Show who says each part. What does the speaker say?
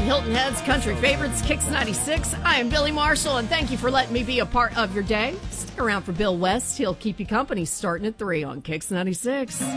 Speaker 1: Hilton Head's Country Favorites, Kicks 96. I am Billy Marshall, and thank you for letting me be a part of your day. Stick around for Bill West. He'll keep you company starting at 3 on Kicks 96.